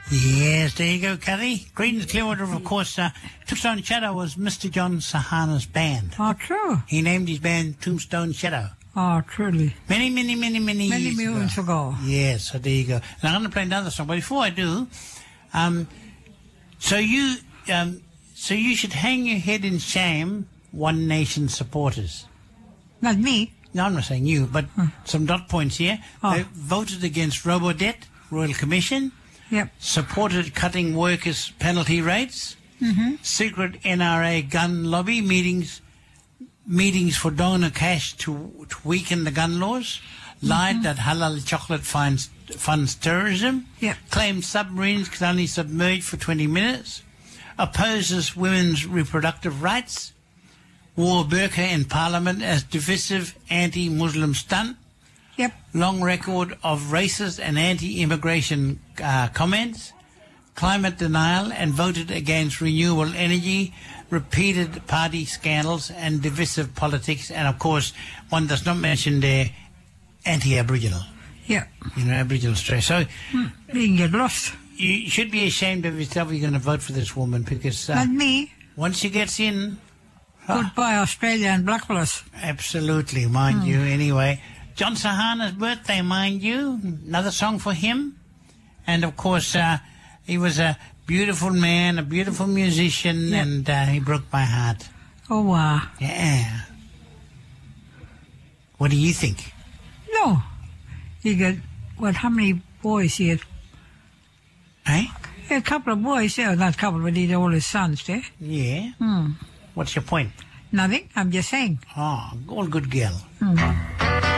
Yes, there you go, Kathy. Greetings, Clearwater. Of course, Tombstone Shadow was Mr. John Sahana's band. Oh, true. He named his band Tombstone Shadow. Oh, truly. Many years moons ago. Yes, so there you go. And I'm going to play another song, but before I do, so you should hang your head in shame, One Nation supporters. Not me. No, I'm not saying you, but some dot points here. Oh. They voted against Robodebt, Royal Commission. Yep. Supported cutting workers' penalty rates. Secret NRA gun lobby meetings for donor cash to weaken the gun laws. Lied that halal chocolate funds terrorism. Yep. Claimed submarines can only submerge for 20 minutes. Opposes women's reproductive rights. Wore burqa in Parliament as divisive anti-Muslim stunt. Yep. Long record of racist and anti-immigration comments. Climate denial and voted against renewable energy. Repeated party scandals and divisive politics. And, of course, one does not mention their anti-Aboriginal. Yep. Aboriginal stress. So Being get lost. you should be ashamed of yourself if you're going to vote for this woman because Not me. once she gets in... Goodbye, Australia and blackfellas. Absolutely, mind you. Anyway, John Sahana's birthday, mind you. Another song for him. And, of course, he was a beautiful man, a beautiful musician, and he broke my heart. Oh, wow. Yeah. What do you think? No. He got, how many boys he had? Eh? He had a couple of boys, yeah. Not a couple, but he had all his sons, there. Yeah. What's your point? Nothing. I'm just saying. Oh, all good girl.